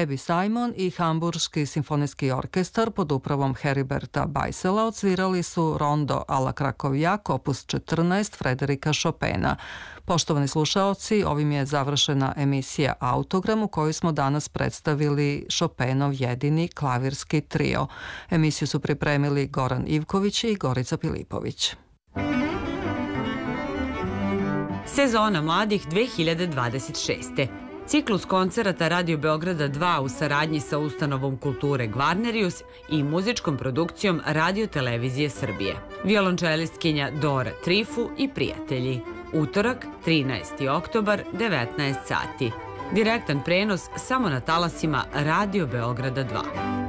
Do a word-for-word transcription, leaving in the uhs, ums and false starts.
Ebi Simon i Hamburški simfonijski orkestar pod upravom Heriberta Bajsela odsvirali su Rondo alla Krakovjak opus četrnaest Frederika Chopina. Poštovani slušaoci, ovim je završena emisija Autogram u kojoj smo danas predstavili Chopinov jedini klavirski trio. Emisiju su pripremili Goran Ivković i Gorica Pilipović. Sezona mladih dve hiljade dvadeset šeste. Ciklus koncerata Radio Beograda dva u saradnji sa Ustanovom kulture Gvarnerius i muzičkom produkcijom Radio Televizije Srbije. Violončelistkinja Dora Trifu i prijatelji. Utorak, trinaesti oktobar, devetnaest sati. Direktan prenos samo na talasima Radio Beograda dva.